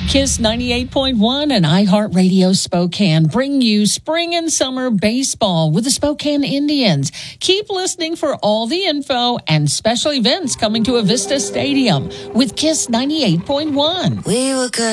Kiss 98.1 and iHeartRadio Spokane bring you spring and summer baseball with the Spokane Indians. Keep listening for all the info and special events coming to Avista Stadium with Kiss 98.1. We were good.